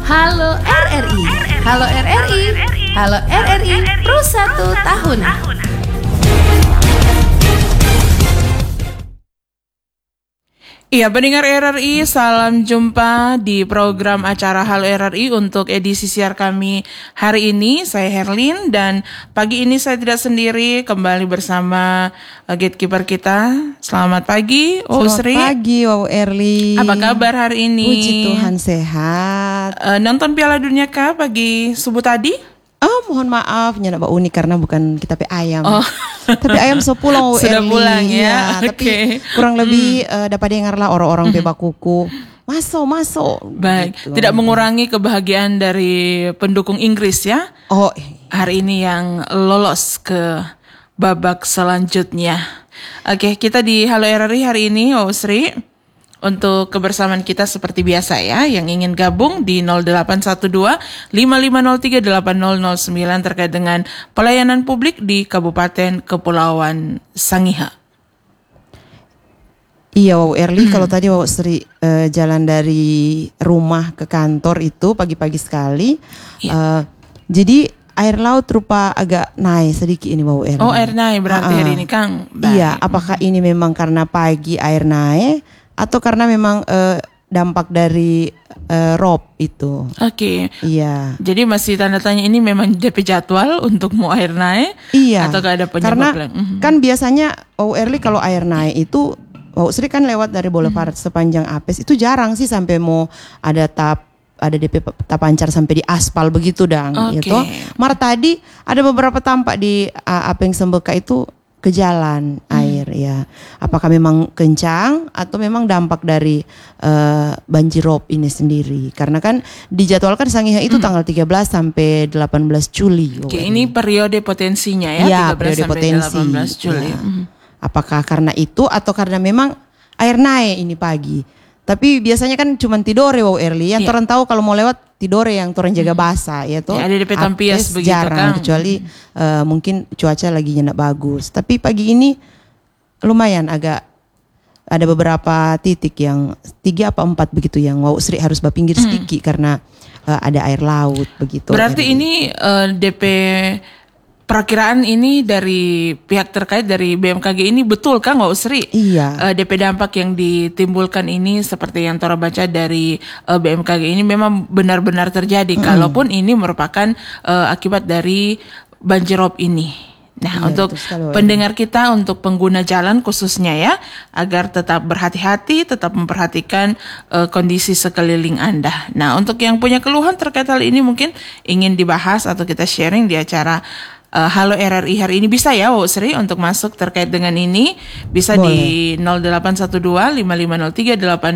Halo RRI. Halo RRI. Halo RRI Pro 1 tahun. Iya, pendengar RRI, salam jumpa di program acara Halo RRI untuk edisi siar kami hari ini. Saya Herlin dan pagi ini saya tidak sendiri, kembali bersama gatekeeper kita. Selamat pagi, Sri. Selamat pagi, Erli. Apa kabar hari ini? Puji Tuhan sehat. Nonton Piala Dunia kah pagi subuh tadi? Oh, mohon maaf, nyana Mbak Uni karena bukan kita ayam. Oh. Tapi ayam sepulang Sudah Erli. pulang ya. Tapi kurang lebih dapat dengar lah orang-orang bebak kuku. Masuk. Baik, Gitu. tidak mengurangi kebahagiaan dari pendukung Inggris ya. Oh, Hari ini yang lolos ke babak selanjutnya. Oke, kita di Halo RRI hari ini, Sri. Untuk kebersamaan kita seperti biasa ya, yang ingin gabung di 0812 5503 8009 terkait dengan pelayanan publik di Kabupaten Kepulauan Sangihe. Iya, Erli, kalau tadi Sri jalan dari rumah ke kantor itu pagi-pagi sekali. Jadi air laut rupa agak naik sedikit ini, Erli. Oh, air naik berarti hari ini, Kang. Baik. Iya, apakah ini memang karena pagi air naik atau karena memang dampak dari rob itu? Oke. Iya. Jadi masih tanda tanya, ini memang DP jadwal untuk mau air naik? Iya. Atau ada penyebab karena lain? Kan biasanya Erli kalau air naik itu Sri kan lewat dari Boulevard sepanjang Apes itu jarang sih sampai mau ada DP tapancar sampai di aspal begitu dang, Oke. gitu. Mar tadi ada beberapa tampak di Apeng Sembeka itu ke jalan air ya. Apakah memang kencang atau memang dampak dari banjirop ini sendiri? Karena kan dijadwalkan Sangihe itu tanggal 13 sampai 18 Juli. Oke, ini periode potensinya ya, Iya, 13 periode sampai potensi. 18 Juli. Ya. Apakah karena itu atau karena memang air naik ini pagi? Tapi biasanya kan cuma tidore Erli. Yang orang tahu kalau mau lewat tidore yang orang jaga basah ya toh. Ya, ada di Petampias begitu jarang, kan. kecuali mungkin cuaca lagi nyendak bagus. Tapi pagi ini lumayan agak ada beberapa titik yang 3 apa 4 begitu yang Sri harus berpinggir sedikit karena ada air laut begitu. Berarti Erli. ini DP perakiraan ini dari pihak terkait dari BMKG ini betul kan Sri? Iya. DP dampak yang ditimbulkan ini seperti yang Tora baca dari BMKG ini memang benar-benar terjadi. Kalaupun ini merupakan akibat dari banjirop ini. Nah, Iya, untuk betul sekali, pendengar kita, untuk pengguna jalan khususnya ya, agar tetap berhati-hati, tetap memperhatikan kondisi sekeliling Anda. Nah, untuk yang punya keluhan terkait hal ini mungkin ingin dibahas atau kita sharing di acara Halo RRI hari ini, bisa ya Sri untuk masuk terkait dengan ini, bisa boleh. di 0812 5503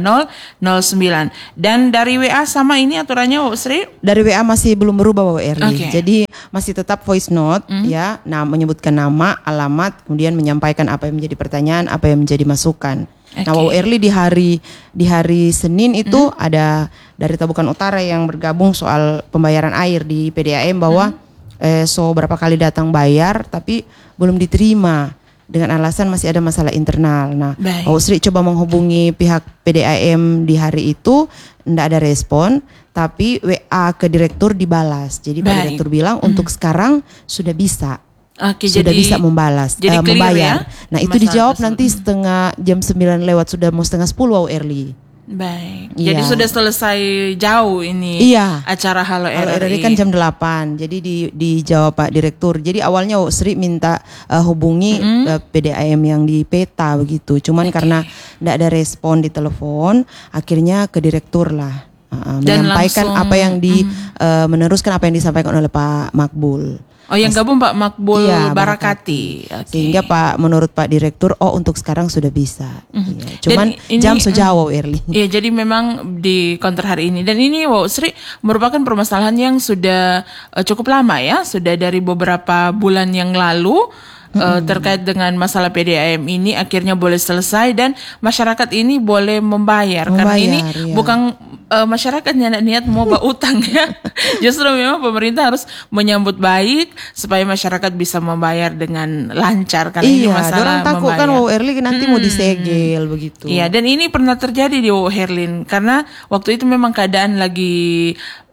8009. Dan dari WA sama ini aturannya Sri? Dari WA masih belum berubah Erli. Oke. Jadi masih tetap voice note ya. Nah, menyebutkan nama, alamat, kemudian menyampaikan apa yang menjadi pertanyaan, apa yang menjadi masukan. Oke. Nah, Erli di hari Senin itu ada dari Tabukan Utara yang bergabung soal pembayaran air di PDAM bahwa berapa kali datang bayar tapi belum diterima dengan alasan masih ada masalah internal. Nah, Baik. Sri coba menghubungi pihak PDAM di hari itu, tidak ada respon, tapi WA ke direktur dibalas. Jadi Pak Baik. Direktur bilang untuk sekarang sudah bisa. Oke, Sudah jadi bisa membalas, jadi clear membayar. ya, Nah, itu masalah dijawab tersebut. nanti jam 9 lewat, sudah mau setengah 10 Erli. Baik. Iya. Jadi sudah selesai jauh ini Iya. acara Halo Kalau RRI. RRI kan jam 8, jadi dijawab Pak Direktur. Jadi awalnya Sri minta hubungi PDAM yang di peta begitu. Cuman karena tidak ada respon di telepon, akhirnya ke Direktur lah. Dan Menyampaikan langsung, apa yang meneruskan apa yang disampaikan oleh Pak Makbul. Oh, yang gabung Pak Makbul Iya, Barakati. Oke. Sehingga menurut Pak Direktur, untuk sekarang sudah bisa. Iya. Cuman Dan ini, jam sejauh Erli. Iya, jadi memang di counter hari ini. Dan ini Sri merupakan permasalahan yang sudah cukup lama ya, sudah dari beberapa bulan yang lalu. Terkait dengan masalah PDAM ini akhirnya boleh selesai dan masyarakat ini boleh membayar karena ini iya. bukan masyarakat niat mau berutang ya. Justru memang pemerintah harus menyambut baik supaya masyarakat bisa membayar dengan lancar karena ini Iya, masalah orang takut kan membayar. Erli nanti mau disegel begitu. Iya, dan ini pernah terjadi di Herlin karena waktu itu memang keadaan lagi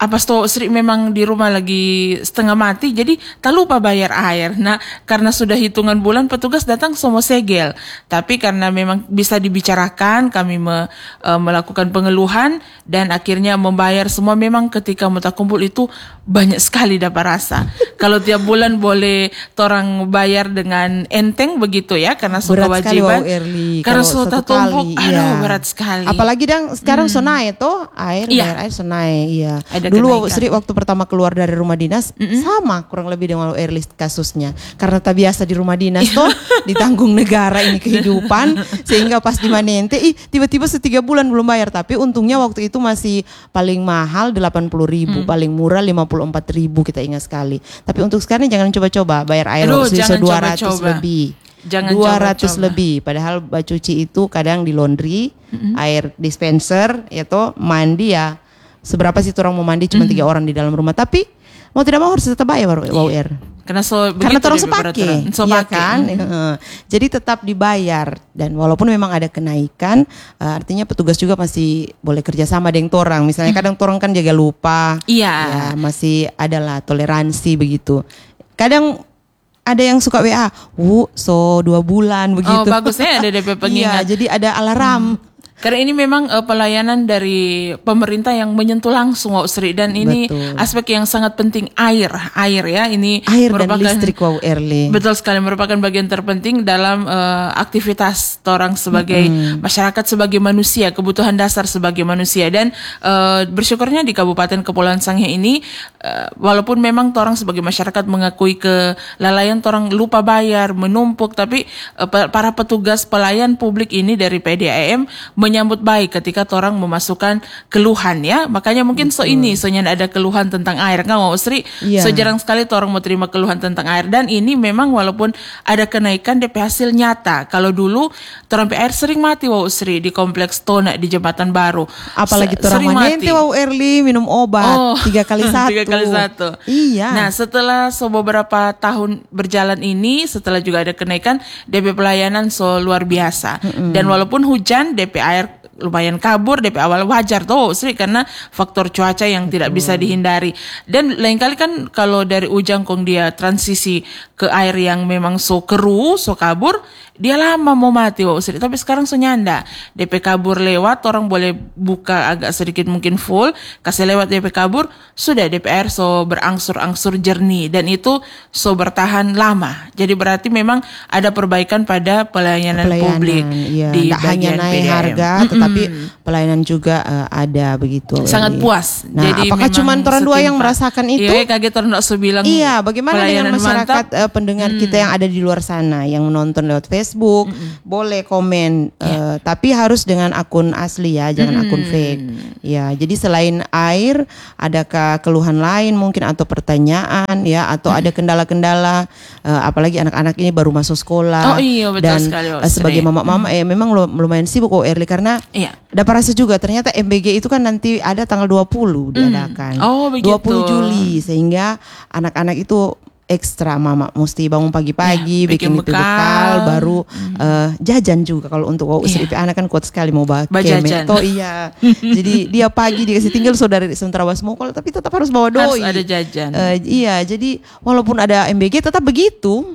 apa sto Sri memang di rumah lagi setengah mati, jadi tak lupa bayar air. Nah, karena sudah hitungan bulan petugas datang semua segel. Tapi karena memang bisa dibicarakan, kami melakukan pengeluhan dan akhirnya membayar semua. Memang ketika muta kumpul itu banyak sekali dapat rasa. Kalau tiap bulan boleh torang bayar dengan enteng begitu ya, karena sudah kewajiban. Karena sudah tumpuk, berat sekali. Apalagi sekarang sonai tuh bayar air sonai, iya. Dulu Sri waktu pertama keluar dari rumah dinas sama kurang lebih dengan early kasusnya. Karena tak biasa di rumah dinas tuh ditanggung negara ini kehidupan, sehingga pas di Manente tiba-tiba 3 bulan belum bayar. Tapi untungnya waktu itu masih paling mahal 80.000, paling murah 54.000 kita ingat sekali. Tapi untuk sekarang jangan coba-coba bayar air 200 lebih. Jangan 200 coba-coba. lebih. Padahal cuci itu kadang di laundry, air dispenser, itu mandi ya. Seberapa sih orang mau mandi cuma 3 orang di dalam rumah, tapi mau tidak mau harus tetap bayar air. Karena orang sepakai, iya kan? Jadi tetap dibayar, dan walaupun memang ada kenaikan, artinya petugas juga masih boleh kerjasama dengan orang. Misalnya kadang orang kan jaga lupa, ya, masih adalah toleransi begitu. Kadang ada yang suka WA, so 2 bulan begitu. Oh bagusnya ada DP pengingat. Iya, jadi ada alarm. Karena ini memang pelayanan dari pemerintah yang menyentuh langsung Sri, dan ini aspek yang sangat penting, air ya, ini air merupakan dan listrik early. Betul sekali, merupakan bagian terpenting dalam aktivitas orang sebagai masyarakat, sebagai manusia, kebutuhan dasar sebagai manusia. Dan bersyukurnya di Kabupaten Kepulauan Sangihe ini walaupun memang orang sebagai masyarakat mengakui kelalaian, orang lupa bayar, menumpuk, tapi para petugas pelayan publik ini dari PDAM menyambut baik ketika orang memasukkan keluhan ya. Makanya mungkin soalnya ada keluhan tentang air kan Sri. Jarang sekali orang mau terima keluhan tentang air, dan ini memang walaupun ada kenaikan DP hasil nyata. Kalau dulu orang air sering mati Sri di kompleks Tona di Jembatan Baru. Apalagi orang Manente early minum obat 3 kali 1. 3 kali 1. Iya. Nah, setelah beberapa tahun berjalan ini, setelah juga ada kenaikan, DP pelayanan luar biasa. Dan walaupun hujan, DP air lumayan kabur, DP awal wajar tuh Sri, karena faktor cuaca yang tidak bisa dihindari. Dan lain kali kan kalau dari Ujang kong dia transisi ke air yang memang keruh, kabur, dia lama mau mati Sri. Tapi sekarang nyanda, DP kabur lewat, orang boleh buka agak sedikit mungkin full, kasih lewat DP kabur, sudah DP air berangsur-angsur jernih, dan itu bertahan lama. Jadi berarti memang ada perbaikan pada pelayanan publik di tidak bagian hanya naik PDAM. harga, tetapi pelayanan juga ada begitu. Sangat puas. Nah, jadi apakah cuma orang dua yang merasakan itu? Iya, kaget orang nggak bilang. Iya, bagaimana dengan masyarakat pendengar kita yang ada di luar sana yang menonton lewat Facebook, boleh komen, tapi harus dengan akun asli ya, jangan akun fake. Ya, jadi selain air, adakah keluhan lain mungkin atau pertanyaan ya, atau ada kendala-kendala, apalagi anak-anak ini baru masuk sekolah. Oh iya, betul dan sekali, sebagai mama-mama memang lumayan sibuk early, karena dapat rasa juga ternyata MBG itu kan nanti ada tanggal 20 diadakan. Oh, begitu. 20 Juli, sehingga anak-anak itu ekstra mama mesti bangun pagi-pagi, bikin itu bekal, baru jajan juga. Kalau untuk Sri anak kan kuat sekali mau jajan. Iya. Jadi dia pagi dikasih tinggal saudara sementara wasmokol, tapi tetap harus bawa doi. Harus ada jajan. Iya, jadi walaupun ada MBG tetap begitu.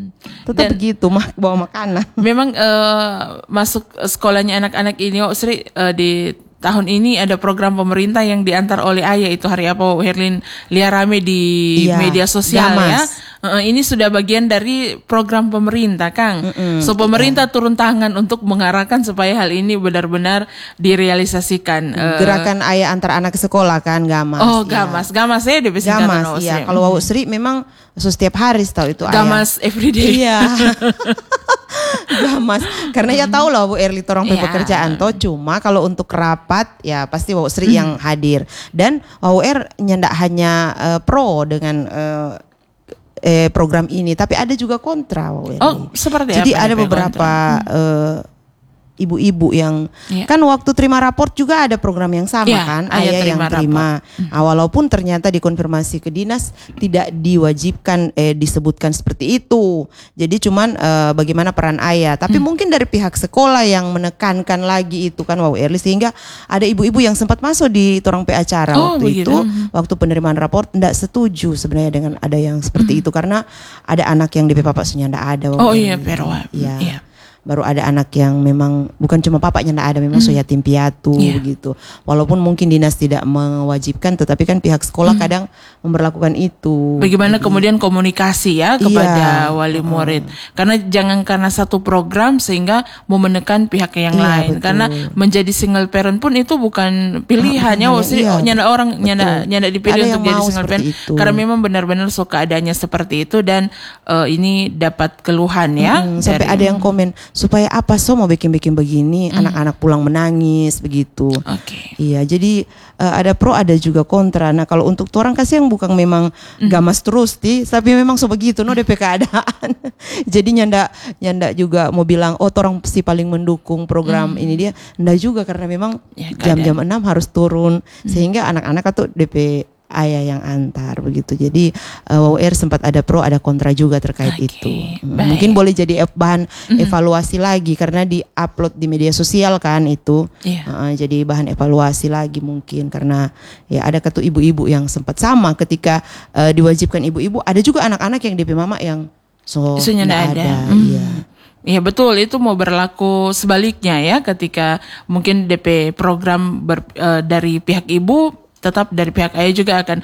Tetap begitu bawa makanan. Memang masuk sekolahnya anak-anak ini Sri, di tahun ini ada program pemerintah yang diantar oleh Ayah, itu hari apa Herlin lihat rame di media sosial ya. Ini sudah bagian dari program pemerintah Kang. Pemerintah turun tangan untuk mengarahkan supaya hal ini benar-benar direalisasikan. Gerakan Ayah antar anak ke sekolah kan, Gamas. Oh, Gamas. Gamas ya di Gamas. Iya, kalau Sri memang setiap hari tahu itu Gamas Ayah. Everyday. Iya. Gamas, karena ya tahu lah Bu Erli torong pekerjaan toh, cuma kalau untuk rapat ya pasti Bu Sri yang hadir, dan WR nyendak hanya pro dengan program ini, tapi ada juga kontra. Oh, seperti jadi apa? Jadi ada beberapa ibu-ibu yang kan waktu terima raport juga ada program yang sama kan, ayah yang terima. Walaupun ternyata dikonfirmasi ke dinas tidak diwajibkan disebutkan seperti itu. Jadi cuman bagaimana peran ayah. Tapi mungkin dari pihak sekolah yang menekankan lagi itu kan early, sehingga ada ibu-ibu yang sempat masuk di torang pe acara waktu itu, waktu penerimaan raport tidak setuju sebenarnya dengan ada yang seperti itu karena ada anak yang DP papa sunya tidak ada. Baru ada anak yang memang bukan cuma papanya tidak ada, memang so yatim piatu begitu. Walaupun mungkin dinas tidak mewajibkan, tetapi kan pihak sekolah kadang memberlakukan itu. Bagaimana kemudian komunikasi ya kepada wali murid? Karena jangan karena satu program sehingga mau menekan pihak yang lain. Betul. Karena menjadi single parent pun itu bukan pilihannya. Nyanda orang nyanda dipilih untuk jadi single parent. Karena memang benar-benar suka adanya seperti itu dan ini dapat keluhan ya. Sampai ada yang komen, supaya apa mau bikin-bikin begini, anak-anak pulang menangis begitu. Iya, jadi ada pro ada juga kontra. Nah kalau untuk orang kasih yang bukan memang gamas terus tapi memang begitu DP keadaan. Jadi nyanda juga mau bilang orang si paling mendukung program ini dia, ndak juga karena memang jam-jam 6 harus turun sehingga anak-anak atau DP ayah yang antar begitu. Jadi WUR sempat ada pro ada kontra juga terkait itu. Mungkin boleh jadi bahan evaluasi lagi karena di-upload di media sosial kan itu. Jadi bahan evaluasi lagi mungkin karena ya ada ketua ibu-ibu yang sempat sama ketika diwajibkan ibu-ibu, ada juga anak-anak yang DP mama yang nggak ada. Iya betul, itu mau berlaku sebaliknya ya ketika mungkin DP program dari pihak ibu, tetap dari pihak ayah juga akan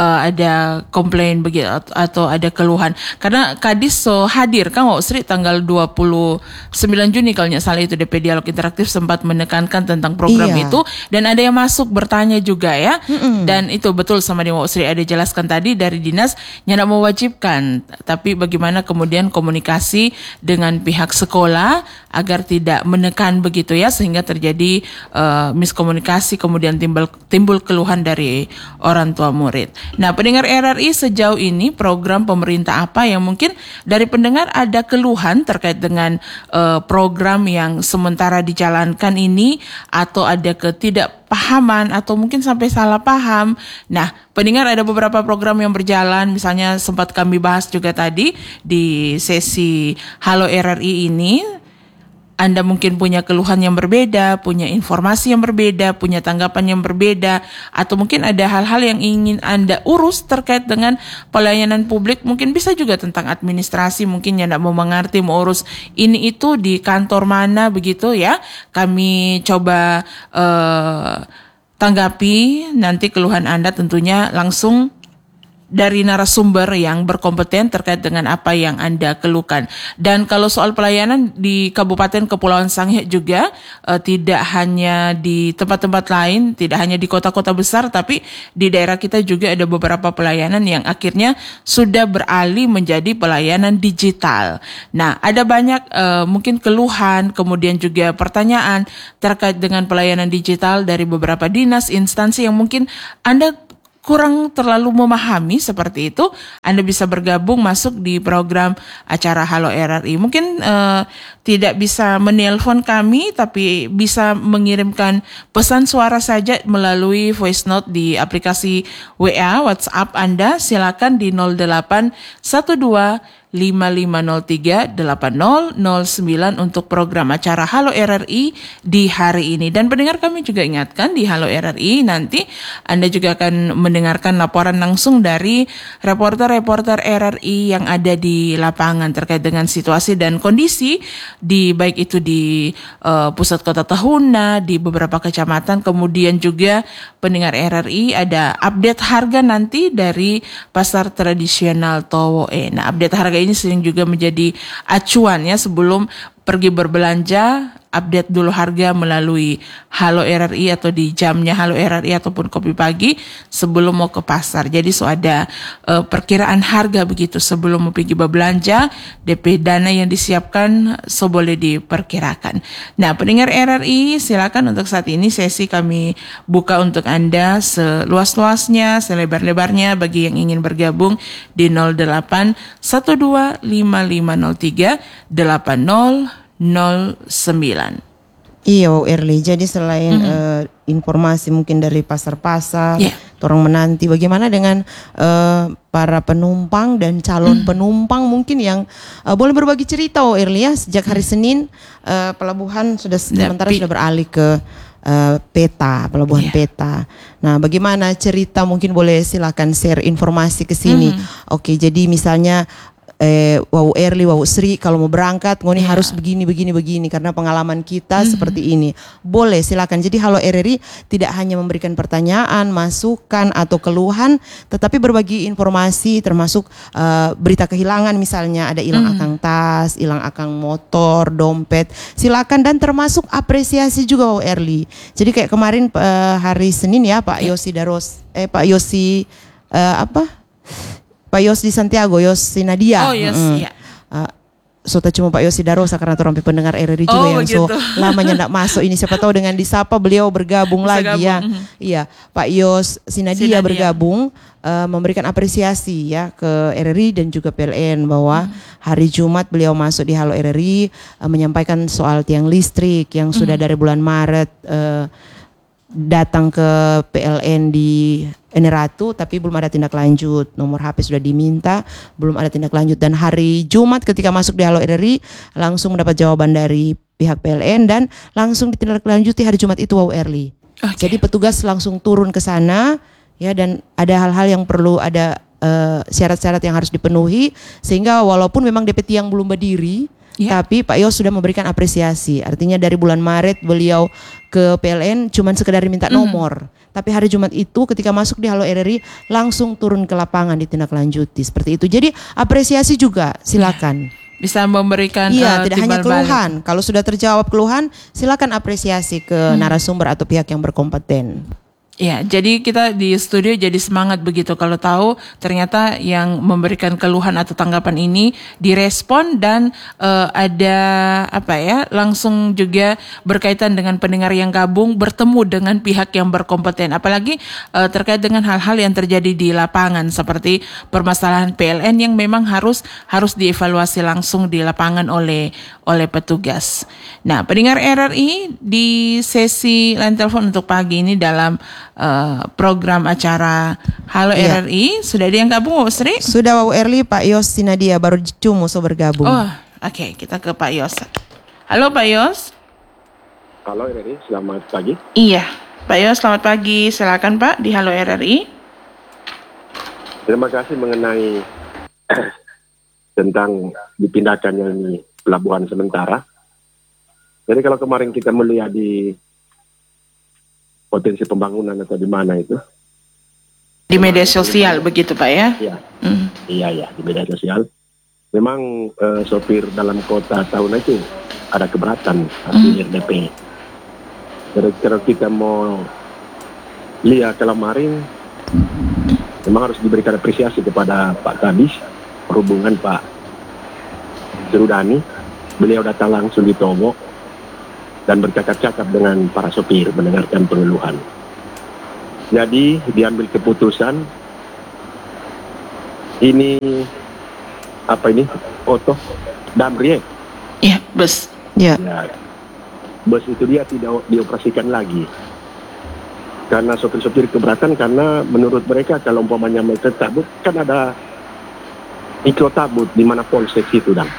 ada komplain begitu atau ada keluhan. Karena Kadis hadir kan Sri tanggal 29 Juni kalau nggak salah itu DP Dialog Interaktif sempat menekankan tentang program itu dan ada yang masuk bertanya juga ya. Dan itu betul sama di Sri ada jelaskan tadi dari dinas nyanda mewajibkan, tapi bagaimana kemudian komunikasi dengan pihak sekolah agar tidak menekan begitu ya sehingga terjadi miskomunikasi kemudian timbul keluhan dari orang tua murid. Nah, pendengar RRI sejauh ini program pemerintah apa yang mungkin dari pendengar ada keluhan terkait dengan program yang sementara dijalankan ini atau ada ketidakpahaman atau mungkin sampai salah paham. Nah, pendengar ada beberapa program yang berjalan, misalnya sempat kami bahas juga tadi di sesi Halo RRI ini. Anda mungkin punya keluhan yang berbeda, punya informasi yang berbeda, punya tanggapan yang berbeda, atau mungkin ada hal-hal yang ingin Anda urus terkait dengan pelayanan publik, mungkin bisa juga tentang administrasi, mungkin Anda mau mengerti, mau urus ini itu di kantor mana begitu ya. Kami coba tanggapi nanti keluhan Anda tentunya langsung dari narasumber yang berkompeten terkait dengan apa yang Anda keluhkan. Dan kalau soal pelayanan di Kabupaten Kepulauan Sangihe juga tidak hanya di tempat-tempat lain, tidak hanya di kota-kota besar, tapi di daerah kita juga ada beberapa pelayanan yang akhirnya sudah beralih menjadi pelayanan digital. Nah, ada banyak mungkin keluhan, kemudian juga pertanyaan terkait dengan pelayanan digital dari beberapa dinas, instansi yang mungkin Anda kurang terlalu memahami seperti itu. Anda bisa bergabung masuk di program acara Halo RRI. Mungkin tidak bisa menelpon kami, tapi bisa mengirimkan pesan suara saja melalui voice note di aplikasi WA, WhatsApp Anda. Silakan di 0812 5503 8009 untuk program acara Halo RRI di hari ini. Dan pendengar kami juga ingatkan di Halo RRI nanti Anda juga akan mendengarkan laporan langsung dari reporter-reporter RRI yang ada di lapangan terkait dengan situasi dan kondisi di baik itu di pusat kota Tahuna, di beberapa kecamatan, kemudian juga pendengar RRI ada update harga nanti dari pasar tradisional Towoe. Nah, update harga ini sering juga menjadi acuan ya sebelum pergi berbelanja. Update dulu harga melalui Halo RRI atau di jamnya Halo RRI ataupun Kopi Pagi sebelum mau ke pasar. Jadi ada perkiraan harga begitu sebelum mau pergi berbelanja, DP dana yang disiapkan boleh diperkirakan. Nah, pendengar RRI silakan untuk saat ini sesi kami buka untuk Anda seluas-luasnya, selebar-lebarnya bagi yang ingin bergabung di 08 12 5503 8009. Iya, Early. Jadi selain informasi mungkin dari pasar-pasar, Yeah. orang menanti bagaimana dengan para penumpang dan calon penumpang mungkin yang boleh berbagi cerita, Early ya. Sejak hari Senin pelabuhan sudah sementara sudah beralih ke pelabuhan peta. Nah, bagaimana cerita, mungkin boleh silakan share informasi ke sini. Oke, jadi misalnya Wau Early, Wau Sri, kalau mau berangkat ngoni harus begini karena pengalaman kita seperti ini. Boleh silakan. Jadi Halo RRI tidak hanya memberikan pertanyaan, masukan atau keluhan, tetapi berbagi informasi termasuk berita kehilangan, misalnya ada hilang akang tas, hilang akang motor, dompet. Silakan, dan termasuk apresiasi juga Wau Early. Jadi kayak kemarin hari Senin ya Pak Yosi Pak Yosi Pak Yosi Santiago, Yosi Nadia. Oh yes, iya. Sota cuma Pak Yosi Darosa karena orang pendengar RRI juga yang begitu. lamanya tidak masuk ini. Siapa tahu dengan disapa beliau bergabung lagi ya. Iya, Pak Yosi Nadia bergabung memberikan apresiasi ya ke RRI dan juga PLN bahwa hari Jumat beliau masuk di Halo RRI menyampaikan soal tiang listrik yang sudah dari bulan Maret datang ke PLN di Eneratu, tapi belum ada tindak lanjut. Nomor HP sudah diminta, belum ada tindak lanjut. Dan hari Jumat ketika masuk di Halo RRI langsung mendapat jawaban dari pihak PLN dan langsung ditindaklanjuti hari Jumat itu Wau Early. Jadi petugas langsung turun ke sana ya, dan ada hal-hal yang perlu ada syarat-syarat yang harus dipenuhi, sehingga walaupun memang DP tiang belum berdiri, tapi Pak Yos sudah memberikan apresiasi. Artinya dari bulan Maret beliau ke PLN cuman sekedar minta nomor, tapi hari Jumat itu ketika masuk di Halo RRI langsung turun ke lapangan ditindaklanjuti seperti itu. Jadi apresiasi juga silakan. Bisa memberikan tidak hanya timbal keluhan. balik. Kalau sudah terjawab keluhan, silakan apresiasi ke narasumber atau pihak yang berkompeten. Ya, jadi kita di studio jadi semangat begitu kalau tahu ternyata yang memberikan keluhan atau tanggapan ini direspon dan ada langsung juga berkaitan dengan pendengar yang gabung bertemu dengan pihak yang berkompeten, apalagi terkait dengan hal-hal yang terjadi di lapangan seperti permasalahan PLN yang memang harus dievaluasi langsung di lapangan oleh petugas. Nah, pendengar RRI di sesi line telepon untuk pagi ini dalam program acara Halo RRI sudah ada yang gabung, Wau Sri? Sudah Wau Early, Pak Yos Sinadia baru cuma bergabung. Oke, kita ke Pak Yos. Halo Pak Yos. Halo RRI, selamat pagi. Iya, Pak Yos selamat pagi. Silakan Pak di Halo RRI. Terima kasih mengenai tentang dipindahkannya ini pelabuhan sementara. Jadi kalau kemarin kita melihat di potensi pembangunan atau di mana itu? Di media sosial begitu Pak ya? Iya, di media sosial. Memang sopir dalam kota tahun itu ada keberatan hasil RDP. Jadi kalau kita mau lihat kemarin, memang harus diberikan apresiasi kepada Pak Kadis Perhubungan Pak Surudani. Beliau datang langsung di Tomo dan bercakap-cakap dengan para sopir, mendengarkan pengeluhan. Jadi diambil keputusan ini Oto Damri. Iya, bus. Ya. Bus itu dia tidak dioperasikan lagi karena sopir-sopir keberatan, karena menurut mereka kalau umpamanya mereka tabut kan ada mikro tabut di mana polsek itu dan.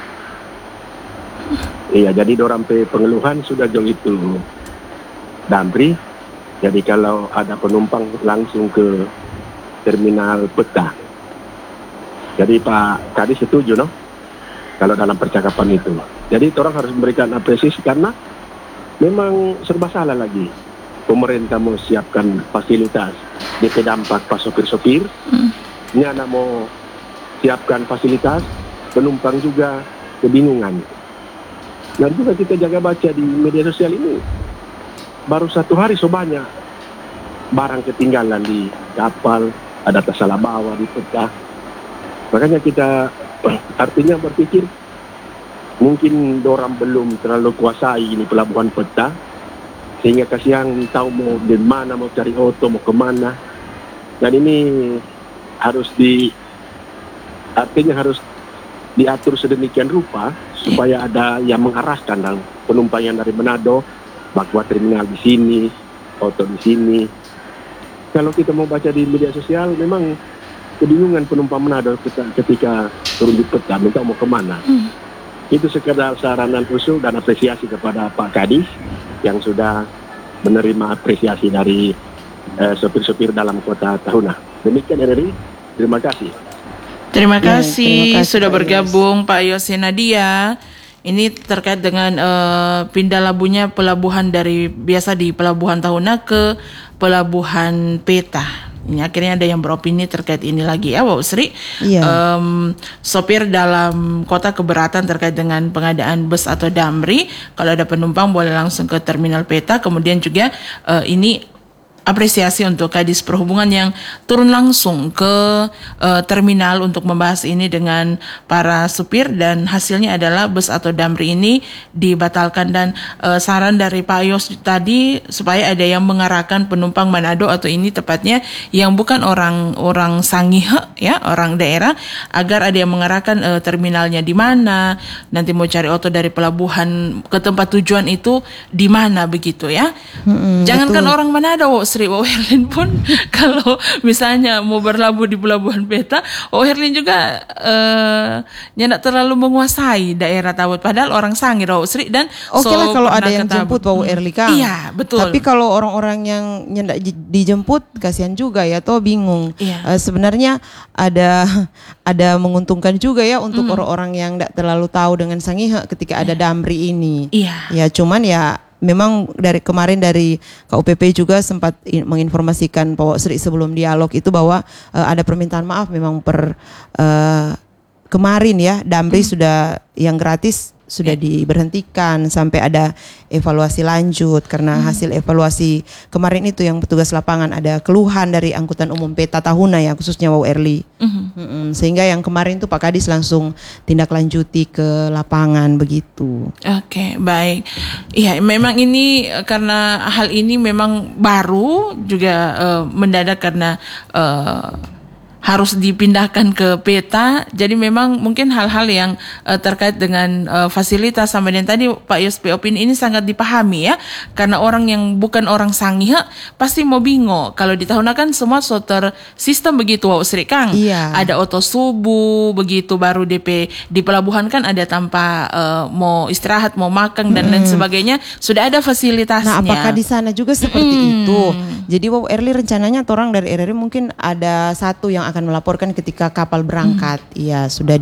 Iya, jadi dorang pengeluhan sudah jauh itu Damri. Jadi kalau ada penumpang langsung ke terminal peta. Jadi Pak Kadis setuju, no? Kalau dalam percakapan itu. Jadi orang harus memberikan apresiasi karena memang serba salah lagi. Pemerintah mau siapkan fasilitas DP dampak pas sopir-sopir. Ini anak mau siapkan fasilitas, penumpang juga kebingungan. Dan juga kita jaga baca di media sosial ini, baru 1 hari so banyak barang ketinggalan di kapal, ada tersalah bawa di peta. Makanya kita artinya berpikir mungkin dorang belum terlalu kuasai ini pelabuhan peta, sehingga kasihan tahu mau di mana, mau cari oto, mau kemana. Dan ini harus harus diatur sedemikian rupa supaya ada yang mengarahkan dan penumpang yang dari Manado bahwa terminal di sini, auto di sini. Kalau kita mau baca di media sosial, memang kebingungan penumpang Manado ketika turun di peta minta mau kemana. Itu sekedar saran dan usul dan apresiasi kepada Pak Kadis yang sudah menerima apresiasi dari sopir-sopir dalam kota Tahuna. Demikian RRI, terima kasih. Terima kasih, terima kasih sudah Pak bergabung Pak Yose Nadia. Ini terkait dengan pindah labuhnya pelabuhan dari biasa di Pelabuhan Tahuna ke Pelabuhan Peta. Ini akhirnya ada yang beropini terkait ini lagi ya, Wak Usri. Iya. Sopir dalam kota keberatan terkait dengan pengadaan bus atau damri. Kalau ada penumpang boleh langsung ke Terminal Peta. Kemudian juga ini apresiasi untuk Kadis Perhubungan yang turun langsung ke terminal untuk membahas ini dengan para supir, dan hasilnya adalah bus atau damri ini dibatalkan. Dan saran dari Pak Yos tadi supaya ada yang mengarahkan penumpang Manado, atau ini tepatnya yang bukan orang Sangihe ya, orang daerah, agar ada yang mengarahkan terminalnya di mana, nanti mau cari auto dari pelabuhan ke tempat tujuan itu di mana, begitu ya. Jangankan betul. Orang Manado, Sri Herlin pun kalau misalnya mau berlabuh di Pelabuhan Peta, Herlin juga tidak terlalu menguasai daerah Tawut, padahal orang Sangir, Sri, dan oke lah kalau ada yang jemput Herli Kang. Iya, betul. Tapi kalau orang-orang yang nyendak dijemput, kasihan juga ya, toh bingung. Iya. Sebenarnya ada menguntungkan juga ya untuk orang-orang yang tidak terlalu tahu dengan Sangihe ketika ada damri ini. Iya. Ya cuman ya memang dari kemarin dari KUPP juga sempat menginformasikan Pak Sri sebelum dialog itu bahwa ada permintaan maaf memang kemarin ya damri sudah yang gratis sudah diberhentikan sampai ada evaluasi lanjut karena hasil evaluasi kemarin itu yang petugas lapangan ada keluhan dari angkutan umum Peta Tahuna ya, khususnya Wau Erli. Sehingga yang kemarin tuh Pak Kadis langsung tindak lanjuti ke lapangan begitu. Oke, baik. Iya, memang ini karena hal ini memang baru juga mendadak karena harus dipindahkan ke Peta. Jadi memang mungkin hal-hal yang terkait dengan fasilitas sama dengan tadi Pak Yospi opini ini sangat dipahami ya. Karena orang yang bukan orang Sangihe pasti mau bingung. Kalau di Tahuna kan semua soter sistem begitu, Wak Sri Kang. Iya. Ada auto subuh begitu, baru DP di pelabuhan kan ada tanpa mau istirahat, mau makan dan lain sebagainya, sudah ada fasilitasnya. Nah, apakah di sana juga seperti itu? Jadi Wau Erli rencananya orang dari RRI mungkin ada satu yang akan melaporkan ketika kapal berangkat. Iya, sudah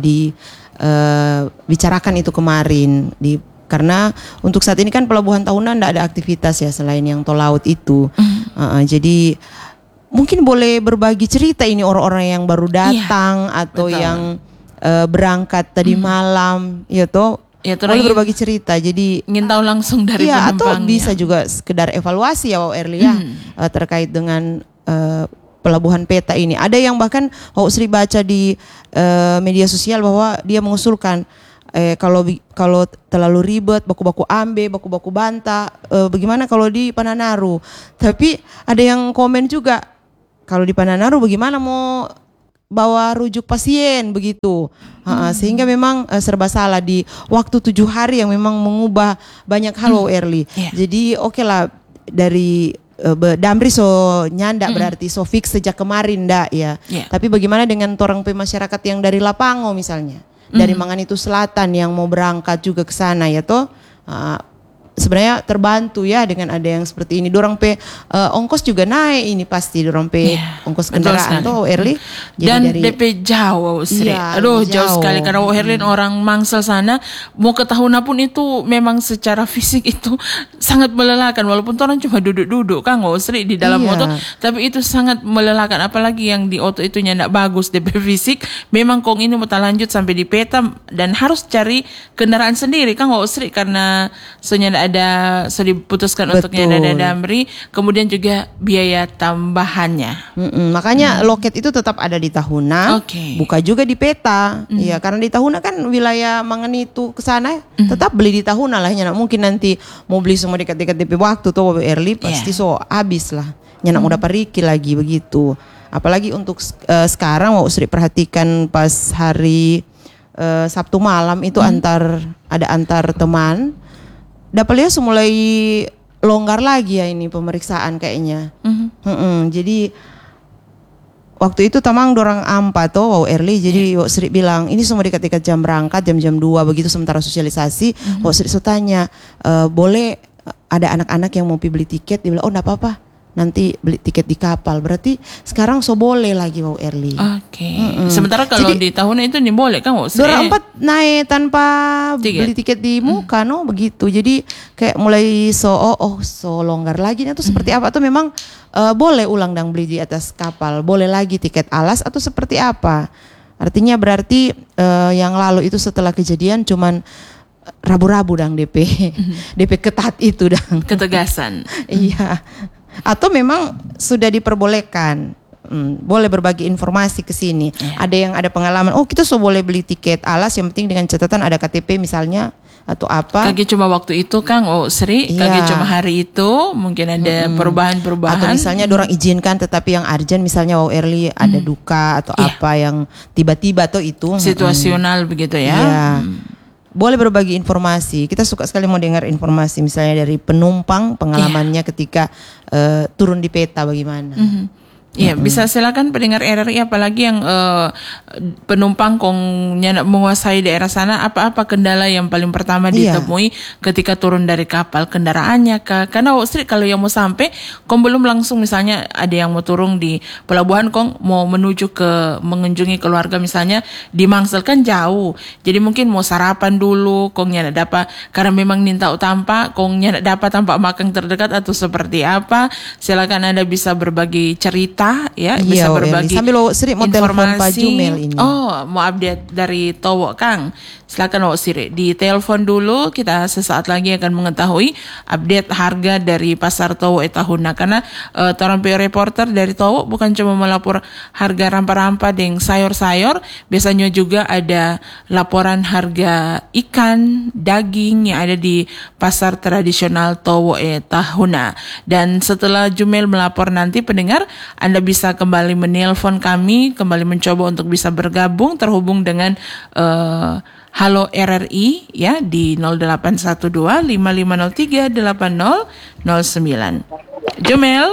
dibicarakan itu kemarin karena untuk saat ini kan Pelabuhan Tahuna tidak ada aktivitas ya selain yang tol laut itu. Jadi mungkin boleh berbagi cerita ini orang-orang yang baru datang atau betul. Yang berangkat tadi malam, ya toh. Ya, boleh berbagi cerita. Jadi ingin tahu langsung dari penumpangnya. Atau bisa juga sekedar evaluasi ya Wau Erli ya terkait dengan Pelabuhan Peta ini. Ada yang bahkan Wau Sri baca di media sosial bahwa dia mengusulkan kalau terlalu ribet, baku-baku Ambe, baku-baku Banta, bagaimana kalau di Pananaru? Tapi ada yang komen juga, kalau di Pananaru bagaimana mau bawa rujuk pasien begitu. Sehingga memang serba salah di waktu 7 hari yang memang mengubah banyak hal Wau Erli. Jadi oke lah dari damri so nyandak berarti so fix sejak kemarin ndak ya. Tapi bagaimana dengan orang masyarakat yang dari Lapango misalnya, dari Manganitu Selatan yang mau berangkat juga ke sana ya toh. Sebenarnya terbantu ya dengan ada yang seperti ini. Dorong ongkos juga naik ini pasti dorong ongkos kendaraan tuh Erli. Dan DP jauh Sri. Aduh jauh sekali karena Herlin orang Mangsel sana mau ke Tahuna pun itu memang secara fisik itu sangat melelahkan, walaupun orang cuma duduk-duduk kan Sri di dalam auto, tapi itu sangat melelahkan, apalagi yang di auto itu ndak bagus DP fisik. Memang kong ini mau lanjut sampai di Peta dan harus cari kendaraan sendiri kan Sri karena soalnya ada sudah diputuskan untuknya ada damri, kemudian juga biaya tambahannya. Makanya loket itu tetap ada di Tahuna, buka juga di Peta. Iya, karena di Tahuna kan wilayah Manganitu ke sana tetap beli di Tahuna lah. Nyak mungkin nanti mau beli semua dekat-dekat DP waktu tuh Erli pasti so habis lah. Nyak udah periki lagi begitu. Apalagi untuk sekarang mau Sri perhatikan pas hari Sabtu malam itu antar teman. Dapat lihat mulai longgar lagi ya ini pemeriksaan kayaknya. Jadi waktu itu tamang dorang ampa tuh wow early, jadi Wak Sri bilang ini semua dekat-dekat jam berangkat, jam-jam 2 begitu sementara sosialisasi. Wak Sri so tanya, boleh ada anak-anak yang mau beli tiket? Dia bilang, oh enggak apa-apa, nanti beli tiket di kapal. Berarti sekarang so boleh lagi wow early. Oke. Sementara kalau Jadi, di tahun itu boleh kan Wak Sri? dorang 4 naik tanpa beli tiket di muka begitu. Jadi kayak mulai so longgar lagi atau seperti apa, atau memang boleh ulang dan beli di atas kapal, boleh lagi tiket alas atau seperti apa? Artinya berarti yang lalu itu setelah kejadian cuman rabu-rabu dang DP DP ketat itu dang Ketegasan. iya, atau memang sudah diperbolehkan. Boleh berbagi informasi ke sini. Ada yang ada pengalaman, oh kita so boleh beli tiket alas, yang penting dengan catatan ada KTP misalnya atau apa. Kage cuma waktu itu Kang Sri, kage cuma hari itu, mungkin ada perubahan-perubahan. Atau misalnya dorang izinkan tetapi yang urgent, misalnya early ada duka atau apa yang tiba-tiba tuh itu situasional begitu ya. Iya. Boleh berbagi informasi. Kita suka sekali mau dengar informasi misalnya dari penumpang pengalamannya ketika turun di peta bagaimana. Iya, bisa silakan pendengar RRI, apalagi yang penumpang kongnya menguasai daerah sana, apa-apa kendala yang paling pertama ditemui ketika turun dari kapal, kendaraannya kah? Karena Sri kalau yang mau sampai, kong belum langsung misalnya ada yang mau turun di pelabuhan, kong mau menuju ke mengunjungi keluarga misalnya di Mangsel kan jauh, jadi mungkin mau sarapan dulu, kongnya dapat karena memang nintau tampa, kongnya dapat tampak makan terdekat atau seperti apa? Silakan Anda bisa berbagi cerita. Ya, bisa berbagi sambil Sri mau telepon Pak Jumel ini. Oh, mau update dari Towo Kang. Silakan Wak Sri, di telepon dulu, kita sesaat lagi akan mengetahui update harga dari pasar Towo Tahuna. Karena Torang PO reporter dari Towo bukan cuma melapor harga rampa-rampa dan sayur-sayur, biasanya juga ada laporan harga ikan, daging yang ada di pasar tradisional Towo Tahuna. Dan setelah Jumel melapor nanti pendengar, Anda bisa kembali menelpon kami, kembali mencoba untuk bisa bergabung, terhubung dengan Halo RRI ya di 0812 5503 8009. Jumel.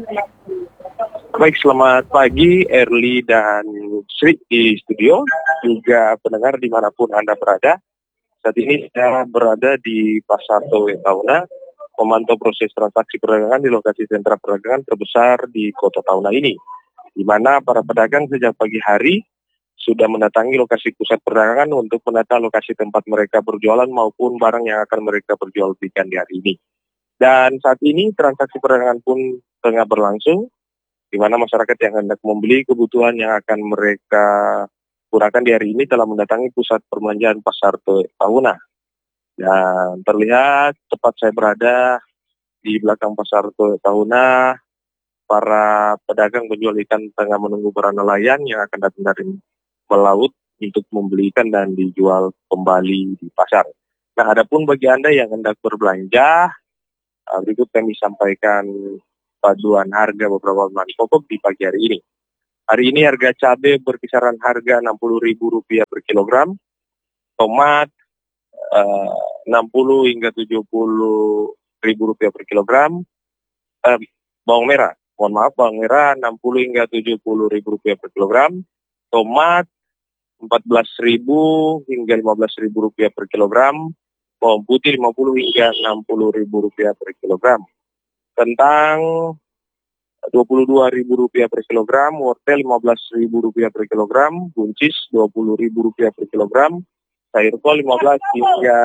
Baik, selamat pagi Erli dan Sri di studio, juga pendengar dimanapun Anda berada. Saat ini saya berada di Pasar Towo Tahuna, memantau proses transaksi perdagangan di lokasi sentra perdagangan terbesar di kota Tahuna ini, di mana para pedagang sejak pagi hari sudah mendatangi lokasi pusat perdagangan untuk menata lokasi tempat mereka berjualan maupun barang yang akan mereka perjualbelikan di hari ini. Dan saat ini transaksi perdagangan pun tengah berlangsung, di mana masyarakat yang hendak membeli kebutuhan yang akan mereka gunakan di hari ini telah mendatangi pusat perbelanjaan Pasar Towo Tahuna. Dan terlihat tepat saya berada di belakang Pasar Towo Tahuna, para pedagang penjual ikan tengah menunggu para nelayan yang akan datang dari melaut untuk membeli ikan dan dijual kembali di pasar. Nah, adapun bagi Anda yang hendak berbelanja, berikut kami sampaikan paduan harga beberapa bahan pokok di pagi hari ini. Hari ini harga cabai berkisaran harga Rp60.000 per kilogram, tomat 60 hingga 70 ribu rupiah per kilogram, bawang merah 60 hingga 70 ribu rupiah per kilogram, tomat 14.000 hingga 15.000 rupiah per kilogram, bawang putih 50 hingga 60 ribu rupiah per kilogram, kentang 22.000 rupiah per kilogram, wortel 15.000 rupiah per kilogram, buncis 20.000 rupiah per kilogram, sayur kol 15 hingga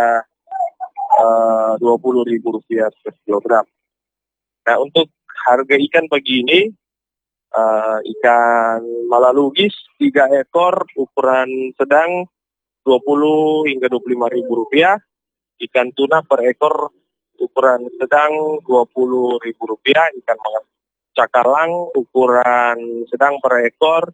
20.000 rupiah per kilogram. Nah, untuk harga ikan pagi ini, ikan malalugis 3 ekor ukuran sedang 20 hingga 25.000 rupiah, ikan tuna per ekor ukuran sedang 20.000 rupiah, ikan cakalang ukuran sedang per ekor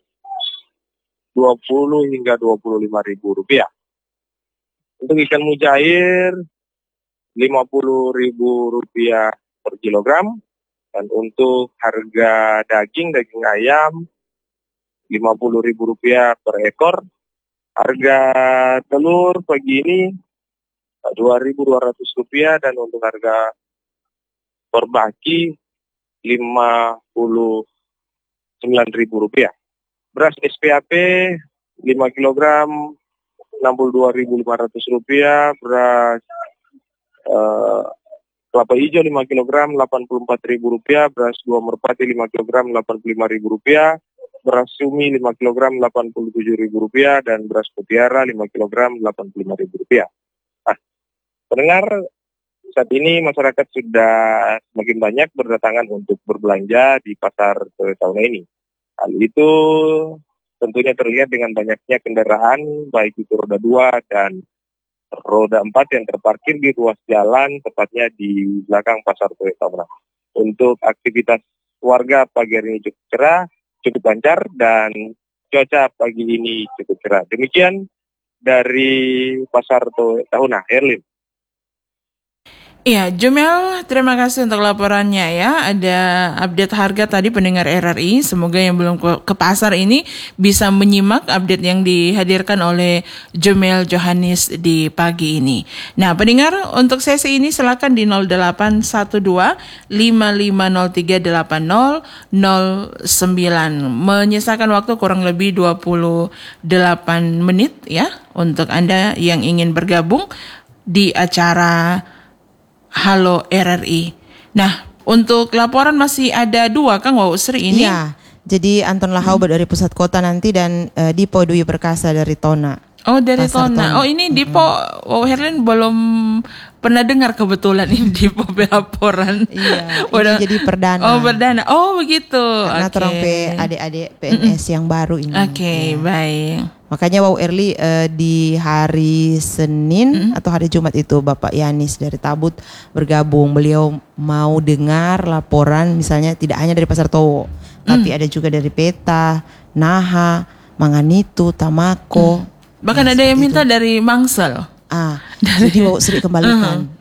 20 hingga 25.000 rupiah. Untuk ikan mujair 50.000 rupiah per kilogram. Dan untuk harga daging ayam 50.000 rupiah per ekor. Harga telur pagi ini 2.200 rupiah, dan untuk harga per baki Rp59.000. Beras SPAP 5 kilogram Rp62.500, beras kelapa hijau 5 kilogram Rp84.000, beras 2 merpati 5 kilogram Rp85.000, beras sumi 5 kilogram Rp87.000, dan beras mutiara 5 kilogram Rp85.000. Nah, pendengar, saat ini masyarakat sudah semakin banyak berdatangan untuk berbelanja di pasar Tauna ini. Hal itu tentunya terlihat dengan banyaknya kendaraan, baik itu roda 2 dan roda 4 yang terparkir di ruas jalan, tepatnya di belakang pasar Tauna. Untuk aktivitas warga pagi hari ini cukup cerah, cukup lancar, dan cuaca pagi ini cukup cerah. Demikian dari pasar Tauna, Erlin. Iya, Jumel, terima kasih untuk laporannya ya. Ada update harga tadi pendengar RRI. Semoga yang belum ke pasar ini bisa menyimak update yang dihadirkan oleh Jumel Johannes di pagi ini. Nah, pendengar, untuk sesi ini silakan di 0812-5503-8009. Menyisakan waktu kurang lebih 28 menit ya untuk Anda yang ingin bergabung di acara Halo RRI. Nah, untuk laporan masih ada 2 Kang Wau Sri ini. Iya, jadi Anton Lahauba dari pusat kota nanti dan Dipo Dwi Perkasa dari Tona. Oh, dari Pasar Tona. Tona. Oh, ini Dipo Wau Herlin belum pernah dengar kebetulan ini Dipo laporan. Iya, ini jadi perdana. Oh, perdana. Oh, begitu. Karena orang adik-adik PNS yang baru ini. Oke, baik. Makanya Wow Erli di hari Senin atau hari Jumat itu Bapak Yanis dari Tabut bergabung. Beliau mau dengar laporan misalnya tidak hanya dari Pasar Towo, tapi ada juga dari Peta, Naha, Manganitu, Tamako. Bahkan ada yang minta dari Mangsel. Jadi Wow Sri kembalikan.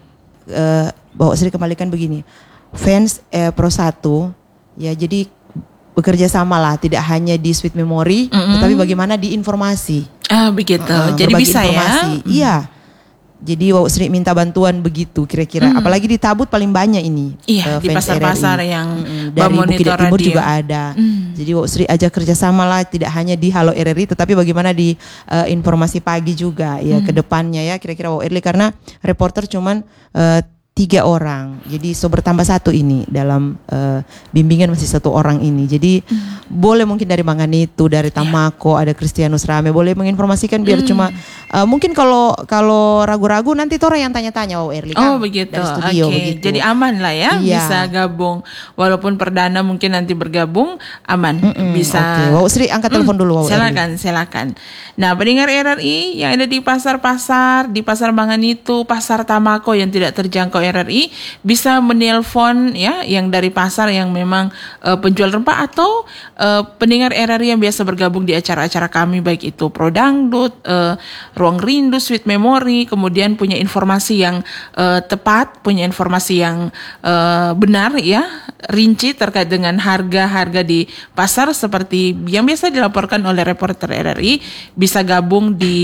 Wow Sri kembalikan begini. Fans Pro 1 ya, jadi bekerja sama lah, tidak hanya di Sweet Memory, tetapi bagaimana di informasi. Begitu. Jadi bisa informasi. Ya. Iya. Jadi Wow Sri minta bantuan begitu kira-kira. Apalagi di Tabut paling banyak ini. Iya, di fans pasar-pasar RRI. yang dari Bukit bermonitor Timur radio juga ada. Jadi Wow Sri ajak kerjasama lah, tidak hanya di Halo RRI, tetapi bagaimana di informasi pagi juga ya ke depannya ya kira-kira Wow Erli, karena reporter cuman 3 orang, jadi bertambah 1 ini dalam bimbingan masih 1 orang ini. Jadi boleh mungkin dari Manganitu, dari Tamako, ada Kristianus Rame, boleh menginformasikan biar cuma mungkin kalau ragu-ragu nanti tuh orang yang tanya-tanya Wow Erli kan. Oh begitu, dari studio begitu. Jadi aman lah ya, Iya. bisa gabung. Walaupun perdana mungkin nanti bergabung, aman. Bisa. Oke, Wow Sri angkat telepon dulu Wow Erli. Silakan. Nah, pendengar RRI yang ada di pasar-pasar, di Pasar Manganitu, Pasar Tamako yang tidak terjangkau RRI, bisa menelpon ya yang dari pasar yang memang penjual rempah, atau pendengar RRI yang biasa bergabung di acara-acara kami, baik itu Pro Dangdut, Ruang Rindu, Sweet Memory, kemudian punya informasi yang tepat, punya informasi yang benar ya, rinci terkait dengan harga-harga di pasar seperti yang biasa dilaporkan oleh reporter RRI, bisa gabung di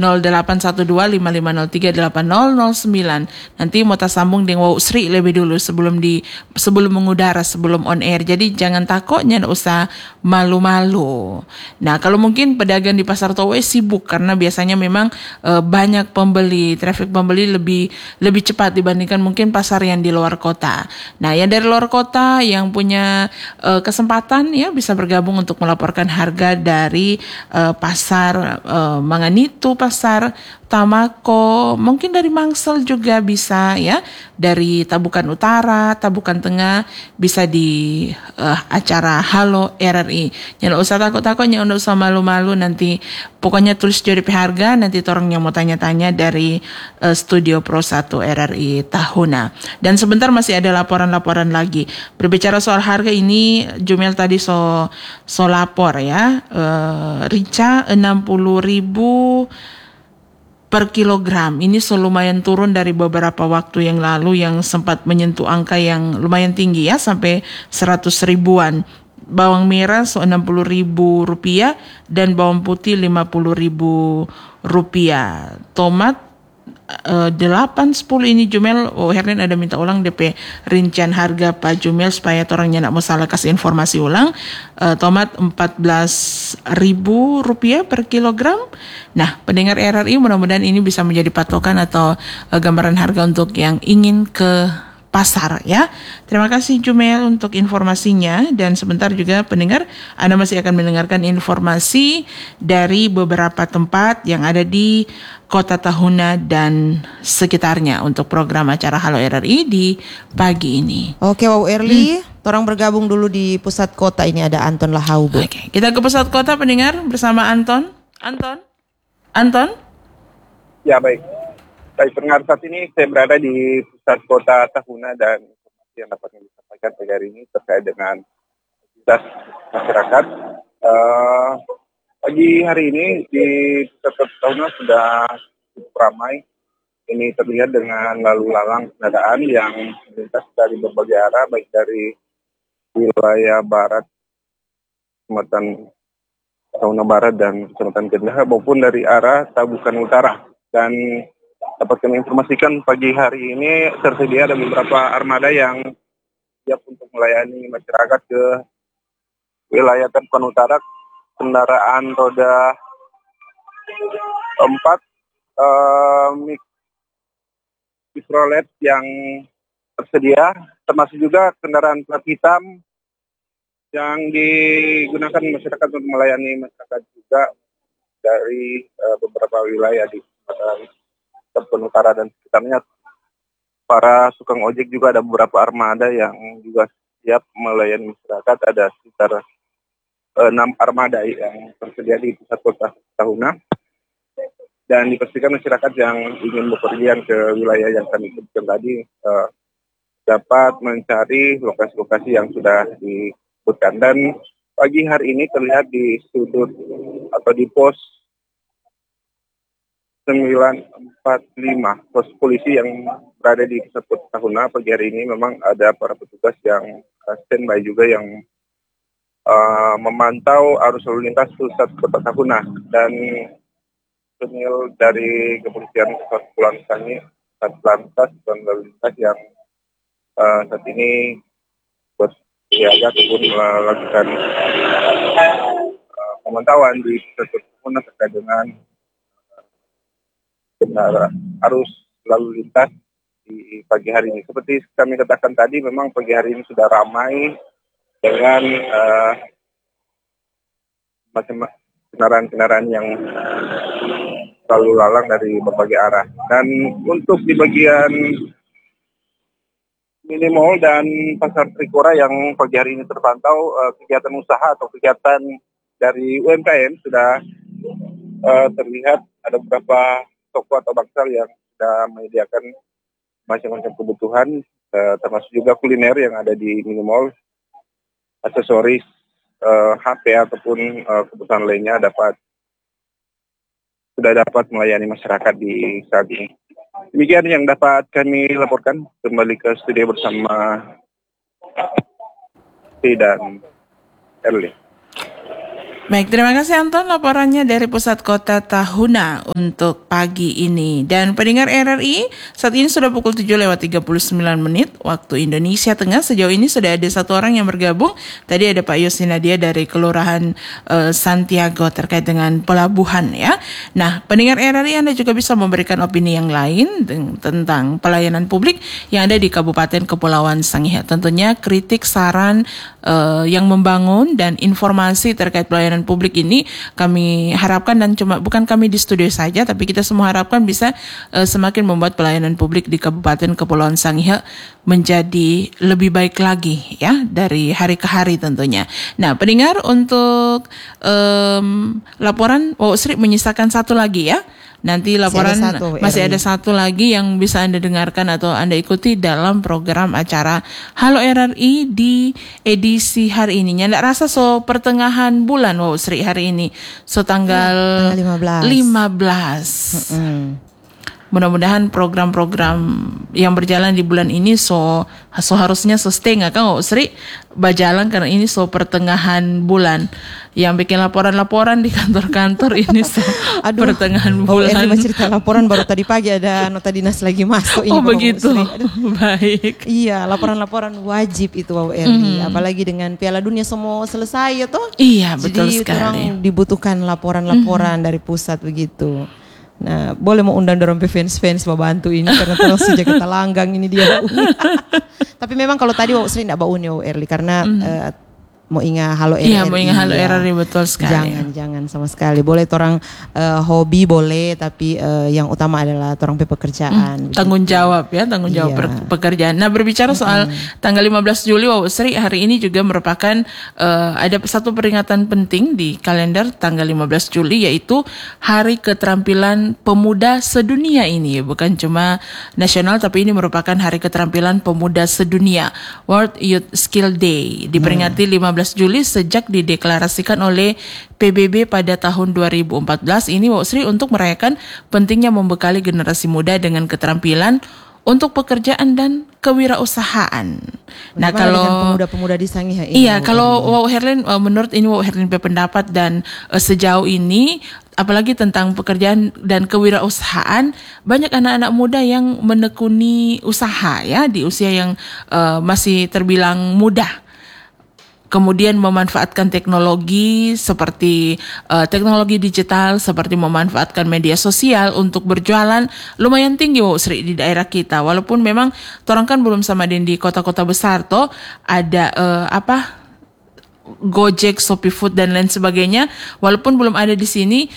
0812-5503-8009. Nanti mau sambung dengan Wow Sri lebih dulu sebelum mengudara, sebelum on air. Jadi jangan takut, jangan usah malu-malu. Nah, kalau mungkin pedagang di Pasar Towo sibuk karena biasanya memang banyak pembeli, traffic pembeli lebih cepat dibandingkan mungkin pasar yang di luar kota. Nah, yang dari luar kota yang punya kesempatan ya bisa bergabung untuk melaporkan harga dari pasar Manganitu, pasar Tamako, mungkin dari Mangsel juga bisa ya, dari Tabukan Utara, Tabukan Tengah, bisa di acara Halo RRI. Jangan usah takut-takut, jangan usah malu-malu, nanti pokoknya tulis JDP harga, nanti orang yang mau tanya-tanya dari Studio Pro 1 RRI Tahuna. Dan sebentar masih ada laporan-laporan lagi. Berbicara soal harga ini, Jumel tadi so lapor ya, rica 60.000 per kilogram. Ini lumayan turun dari beberapa waktu yang lalu yang sempat menyentuh angka yang lumayan tinggi ya, sampai 100 ribuan. Bawang merah 60.000 rupiah dan bawang putih 50.000 rupiah. Tomat 8-10 ini Jumel, Herlin ada minta ulang DP rincian harga Pak Jumel supaya orangnya nak mau salah kasih informasi ulang. Tomat Rp14.000 per kilogram. Nah, pendengar RRI mudah-mudahan ini bisa menjadi patokan atau gambaran harga untuk yang ingin ke pasar ya. Terima kasih Jumel untuk informasinya, dan sebentar juga pendengar Anda masih akan mendengarkan informasi dari beberapa tempat yang ada di Kota Tahuna dan sekitarnya untuk program acara Halo RRI di pagi ini. Oke, Wow Erli, orang bergabung dulu di pusat kota, ini ada Anton Lahau. Oke, kita ke pusat kota pendengar bersama Anton. Anton? Ya, baik. Baik, pendengar, saat ini saya berada di pusat kota Tahuna dan informasi yang dapat disampaikan pagi hari ini terkait dengan aktivitas masyarakat. Pagi hari ini di pusat kota Tahuna sudah cukup ramai. Ini terlihat dengan lalu lalang kendaraan yang melintas dari berbagai arah, baik dari wilayah barat, Kecamatan Tahuna Barat dan Kecamatan Kendaha, maupun dari arah Tabukan Utara. Dan dapat kami informasikan pagi hari ini tersedia ada beberapa armada yang siap untuk melayani masyarakat ke wilayah Tabukan Utara. Kendaraan roda 4 mikrolet yang tersedia, termasuk juga kendaraan plat hitam yang digunakan masyarakat untuk melayani masyarakat juga dari beberapa wilayah di Tabukan Utara dan sekitarnya. Para tukang ojek juga ada beberapa armada yang juga siap melayani masyarakat. Ada sekitar 6 armada yang tersedia di pusat kota Tahuna. Dan dipastikan masyarakat yang ingin bepergian ke wilayah yang kami sebutkan tadi dapat mencari lokasi-lokasi yang sudah disebutkan. Dan pagi hari ini terlihat di sudut atau di pos 945, pos polisi yang berada di pusat kota Tahuna. Pagi hari ini memang ada para petugas yang standby juga yang memantau arus lalu lintas pusat kota Tahuna. Dan personil dari kepolisian Kepulauan Sangihe, Satlantas dan lalu lintas yang saat ini bersiaga ataupun melakukan pemantauan di pusat kota Tahuna terkait dengan arus lalu lintas di pagi hari ini. Seperti kami katakan tadi, memang pagi hari ini sudah ramai dengan macam kendaraan-kendaraan yang lalu lalang dari berbagai arah. Dan untuk di bagian mini mall dan pasar Trikora yang pagi hari ini terpantau, kegiatan usaha atau kegiatan dari UMKM sudah terlihat ada beberapa toko atau bangsal yang sudah menyediakan macam-macam kebutuhan, termasuk juga kuliner yang ada di mini mall, aksesoris, HP ataupun kebutuhan lainnya sudah dapat melayani masyarakat di saat ini. Demikian yang dapat kami laporkan. Kembali ke studio bersama T dan Erli. Baik, terima kasih Anton laporannya dari pusat kota Tahuna untuk pagi ini. Dan pendengar RRI, saat ini sudah pukul 7:39 waktu Indonesia Tengah. Sejauh ini sudah ada satu orang yang bergabung. Tadi ada Pak Yosi Nadia dari Kelurahan Santiago terkait dengan pelabuhan ya. Nah, pendengar RRI, Anda juga bisa memberikan opini yang lain tentang pelayanan publik yang ada di Kabupaten Kepulauan Sangihe. Tentunya kritik, saran yang membangun dan informasi terkait pelayanan publik ini kami harapkan, dan bukan kami di studio saja, tapi kita semua harapkan bisa semakin membuat pelayanan publik di Kabupaten Kepulauan Sangihe menjadi lebih baik lagi ya dari hari ke hari tentunya. Nah, pendengar, untuk laporan Sri menyisakan satu lagi ya. Nanti laporan masih ada satu lagi yang bisa Anda dengarkan atau Anda ikuti dalam program acara Halo RRI di edisi hari ini. Nggak rasa pertengahan bulan Sri hari ini. Tanggal 15. mudah-mudahan program-program yang berjalan di bulan ini harusnya sustain kan Sri berjalan, karena ini pertengahan bulan. Yang bikin laporan-laporan di kantor-kantor ini pertengahan bulan. Cerita laporan baru tadi pagi ada nota dinas lagi masuk ini. Oh begitu. Baik. Iya, laporan-laporan wajib itu WRI. Apalagi dengan Piala Dunia semua selesai ya toh. Iya, betul sekali. Jadi orang dibutuhkan laporan-laporan dari pusat begitu. Nah, boleh mau undang dorong fans-fans membantu ini karena terus sejak kita langgang ini dia. Tapi memang kalau tadi Sri tidak bau nih Erli karena mau ingat Halo RRI. Iya, mau ingat Halo RRI, betul sekali. Jangan sama sekali. Boleh orang hobi boleh, tapi yang utama adalah orang pekerjaan. Tanggung jawab pekerjaan. Nah, berbicara soal tanggal 15 Juli, Sri, hari ini juga merupakan ada satu peringatan penting di kalender tanggal 15 Juli, yaitu Hari Keterampilan Pemuda Sedunia ini. Bukan cuma nasional, tapi ini merupakan Hari Keterampilan Pemuda Sedunia, World Youth Skill Day. Diperingati 15 Juli sejak dideklarasikan oleh PBB pada tahun 2014 ini Sri untuk merayakan pentingnya membekali generasi muda dengan keterampilan untuk pekerjaan dan kewirausahaan. Nah, kalau pemuda-pemuda di Sangihe ini. Iya, kalau Herlin menurut ini Herlin pendapat dan sejauh ini apalagi tentang pekerjaan dan kewirausahaan, banyak anak-anak muda yang menekuni usaha ya di usia yang masih terbilang muda. Kemudian memanfaatkan teknologi seperti teknologi digital, seperti memanfaatkan media sosial untuk berjualan lumayan tinggi Sri di daerah kita. Walaupun memang orang kan belum sama di kota-kota besar toh ada Gojek, Shopee Food dan lain sebagainya. Walaupun belum ada di sini,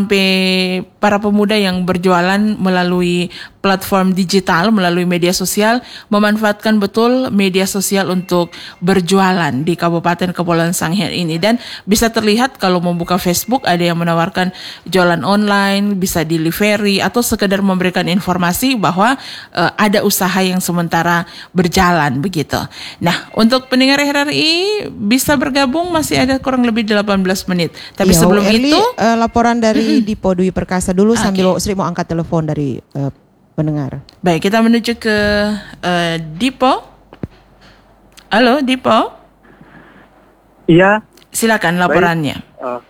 para pemuda yang berjualan melalui platform digital, melalui media sosial, memanfaatkan betul media sosial untuk berjualan di Kabupaten Kepulauan Sangihe ini. Dan bisa terlihat kalau membuka Facebook ada yang menawarkan jualan online, bisa delivery atau sekedar memberikan informasi bahwa ada usaha yang sementara berjalan begitu. Nah, untuk pendengar RRI bisa bergabung, masih ada kurang lebih 18 menit. Tapi sebelum Erli, itu laporan dari Dipo Dwi Perkasa dulu sambil Sri mau angkat telepon dari pendengar. Baik, kita menuju ke Dipo. Halo, Dipo. Iya. Silakan laporannya.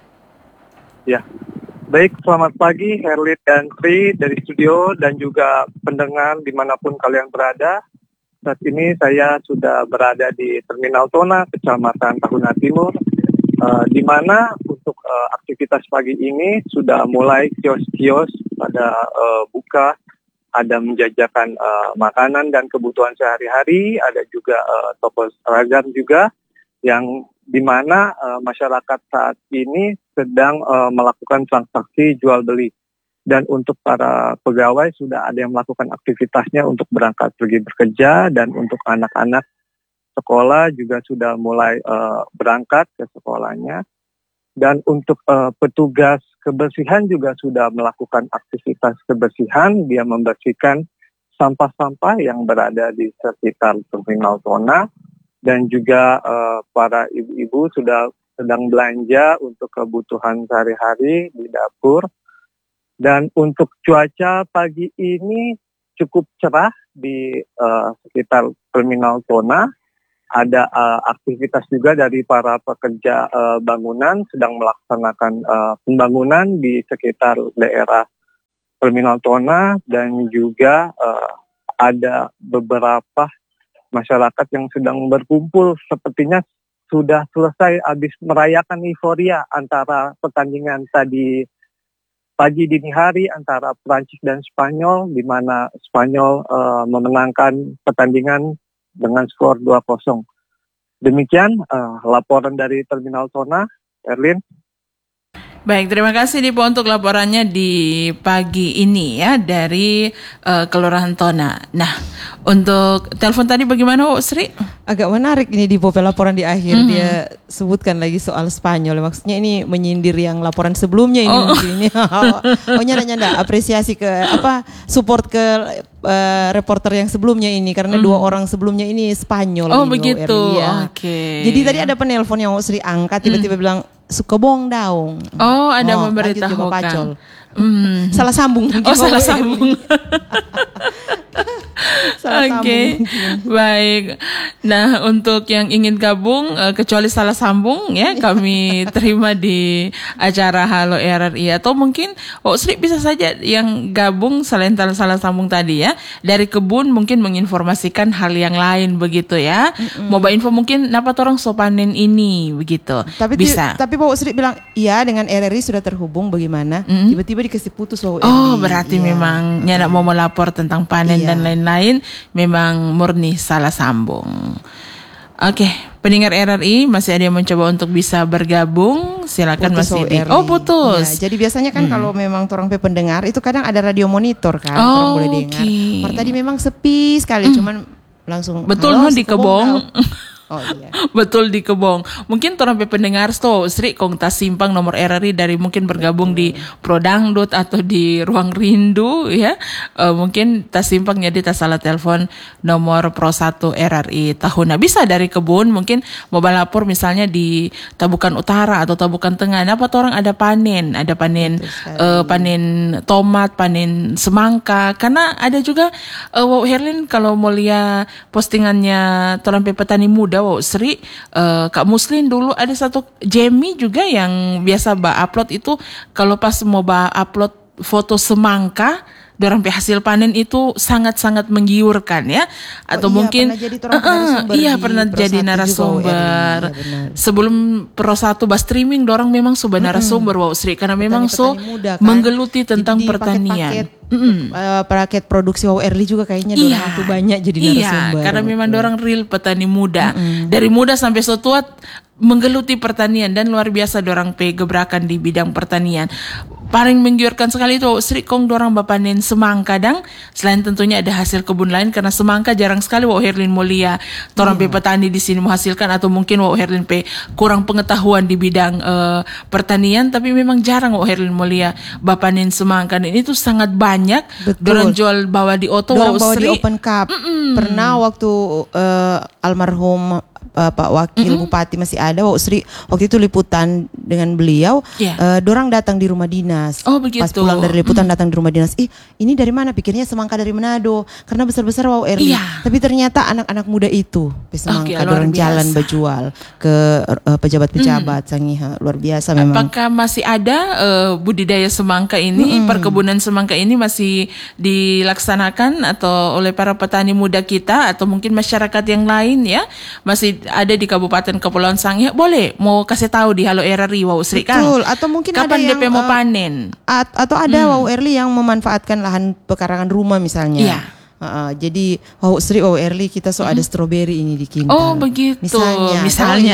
Ya. Baik, selamat pagi Herlit dan Sri dari studio dan juga pendengar dimanapun kalian berada. Saat ini saya sudah berada di Terminal Tona, Kecamatan Tahuna Timur, di mana untuk aktivitas pagi ini sudah mulai kios-kios pada buka. Ada menjajakan makanan dan kebutuhan sehari-hari, ada juga toko seragam juga, yang di mana masyarakat saat ini sedang melakukan transaksi jual beli. Dan untuk para pegawai sudah ada yang melakukan aktivitasnya untuk berangkat pergi bekerja, dan untuk anak-anak sekolah juga sudah mulai berangkat ke sekolahnya. Dan untuk petugas kebersihan juga sudah melakukan aktivitas kebersihan. Dia membersihkan sampah-sampah yang berada di sekitar Terminal Tona. Dan juga para ibu-ibu sudah sedang belanja untuk kebutuhan sehari-hari di dapur. Dan untuk cuaca pagi ini cukup cerah di sekitar Terminal Tona. Ada aktivitas juga dari para pekerja bangunan sedang melaksanakan pembangunan di sekitar daerah Terminal Tona, dan juga ada beberapa masyarakat yang sedang berkumpul, sepertinya sudah selesai habis merayakan euforia antara pertandingan tadi pagi dini hari antara Prancis dan Spanyol, di mana Spanyol memenangkan pertandingan dengan skor 2-0. Demikian laporan dari Terminal Tona, Erlin. Baik, terima kasih Dipo untuk laporannya di pagi ini ya dari Kelurahan Tona. Nah, untuk telepon tadi bagaimana Sri? Agak menarik ini Dipo laporan di akhir. Dia sebutkan lagi soal Spanyol. Maksudnya ini menyindir yang laporan sebelumnya ini. Nyanda apresiasi ke support ke reporter yang sebelumnya ini, karena dua orang sebelumnya ini Spanyol. Oh ini, begitu. Ya. Oke. Jadi tadi ada penelpon yang Sri angkat tiba-tiba bilang, Sukabong daung. Oh, ada lanjut memberitahukan. coba Pacol. Salah sambung. Oh, salah sambung. Oke, baik. Nah, untuk yang ingin gabung, kecuali salah sambung ya, kami terima di acara Halo RRI. Atau mungkin Sri bisa saja yang gabung selain salah sambung tadi ya, dari kebun mungkin menginformasikan hal yang lain begitu ya. Mau info mungkin napa orang sopanen ini begitu. Tapi bisa. Tapi Pak Sri bilang iya dengan RRI sudah terhubung bagaimana? Tiba-tiba dikasih putus RRI. Oh, berarti memang nyana mau melapor tentang panen dan lain-lain, memang murni salah sambung. Oke, pendengar RRI masih ada yang mencoba untuk bisa bergabung, silakan Putus masih RRI. putus. Ya, jadi biasanya kan kalau memang orang pendengar itu kadang ada radio monitor kan, orang boleh dengar. Kalau tadi memang sepi sekali, cuman langsung. Betul, halo, di Kebong. Oh iya. Betul di Kebong. Mungkin orang pendengar Sri kong tas simpang nomor RRI dari mungkin bergabung di Prodangdut atau di Ruang Rindu ya. Mungkin tas simpang jadi tas salah telepon nomor Pro 1 RRI Tahuna. Bisa dari Kebun mungkin mau balapor misalnya di Tabukan Utara atau Tabukan Tengah. Apa orang ada panen panen tomat, panen semangka. Karena ada juga Wow Herlin kalau mau lihat postingannya orang petani muda Sri, Kak Muslin dulu ada satu Jamie juga yang biasa upload itu kalau pas mau upload foto semangka dorang hasil panen itu sangat-sangat menggiurkan ya. Atau mungkin pernah jadi narasumber. Sebelum Pro 1 streaming dorang memang sudah narasumber Sri karena memang muda, kan? Menggeluti tentang pertanian. Paket produksi RRI juga kayaknya dorang itu banyak jadi narasumber. Karena memang dorang real petani muda. Dari muda sampai tua menggeluti pertanian dan luar biasa dorang gebrakan di bidang pertanian. Paling menggiurkan sekali itu Sri kong dorang bapanen semangka dang. Selain tentunya ada hasil kebun lain karena semangka jarang sekali Herlin mulia dorang petani di sini menghasilkan atau mungkin Herlin kurang pengetahuan di bidang pertanian tapi memang jarang Herlin mulia bapanen semangka dan itu sangat banyak. Dorang jual bawa di oto dorang bawa di open cup. Pernah waktu almarhum Pak Wakil Bupati masih ada Sri waktu itu liputan dengan beliau dorang datang di rumah dinas. Oh begitu. Pas pulang dari liputan datang di rumah dinas. Ini dari mana? Pikirnya semangka dari Manado karena besar-besar RRI. Tapi ternyata anak-anak muda itu semangka dorang jalan berjual ke pejabat-pejabat Sangiha. Luar biasa memang. Apakah masih ada budidaya semangka ini, perkebunan semangka ini masih dilaksanakan atau oleh para petani muda kita atau mungkin masyarakat yang lain ya? Masih ada di Kabupaten Kepulauan Sangihe, boleh mau kasih tahu di Halo RRI Sri kan? Betul. Atau mungkin kapan ada DP yang mau panen? Atau ada RRI yang memanfaatkan lahan pekarangan rumah misalnya. Iya. Jadi Sri RRI kita ada stroberi ini di Kintal. Oh begitu. Misalnya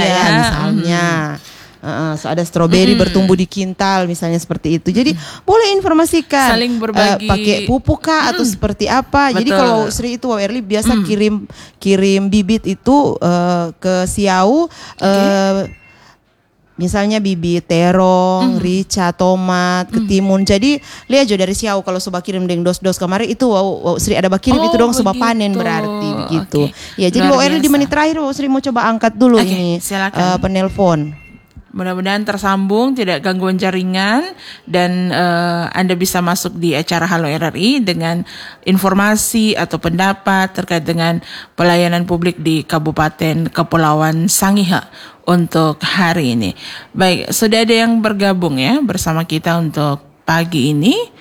ada stroberi bertumbuh di Kintal misalnya seperti itu. Jadi boleh informasikan. Saling berbagi. Pakai pupuk kah atau seperti apa. Betul. Jadi kalau Sri itu RRI biasa kirim bibit itu ke Siau. Misalnya bibit terong, rica, tomat, ketimun. Jadi lihat aja dari Siau kalau soba kirim dengan dos-dos kemarin itu Sri ada kirim itu dong soba panen berarti begitu. Ya jadi RRI di menit terakhir Sri mau coba angkat dulu ini penelpon. Mudah-mudahan tersambung, tidak gangguan jaringan dan Anda bisa masuk di acara Halo RRI dengan informasi atau pendapat terkait dengan pelayanan publik di Kabupaten Kepulauan Sangihe untuk hari ini. Baik, sudah ada yang bergabung ya bersama kita untuk pagi ini.